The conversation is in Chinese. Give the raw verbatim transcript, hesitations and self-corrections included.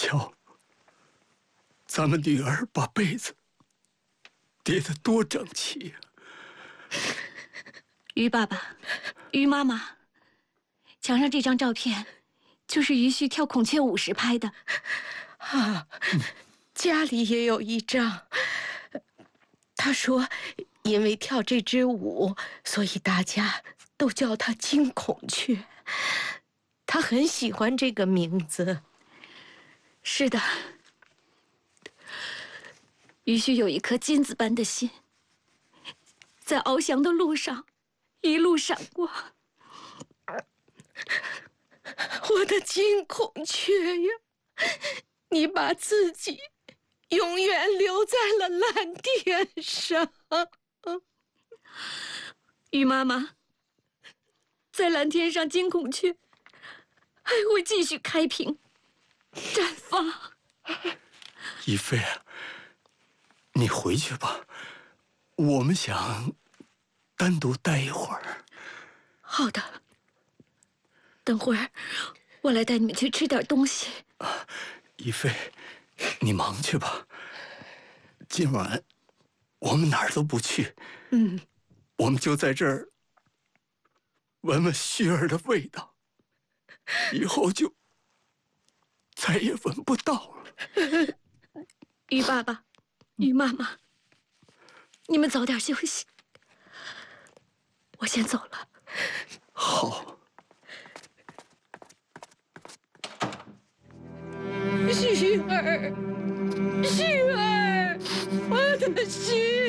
瞧，咱们女儿把被子叠得多整齐呀！ 于爸爸，于妈妈，墙上这张照片就是于旭跳孔雀舞时拍的。 啊，家里也有一张。他说，因为跳这支舞，所以大家都叫他金孔雀。他很喜欢这个名字。 是的，于旭有一颗金子般的心，在翱翔的路上一路闪过。 我的金孔雀呀，你把自己永远留在了蓝天上。 于妈妈，在蓝天上，金孔雀还会继续开屏绽放。 一菲，你回去吧，我们想单独待一会儿。 好的，等会儿我来带你们去吃点东西。 啊，一菲，你忙去吧。今晚我们哪儿都不去， 嗯， 我们就在这儿闻闻旭儿的味道，以后就再也闻不到了。 于爸爸，于妈妈，你们早点休息，我先走了。 好。 旭儿，旭儿，我的旭。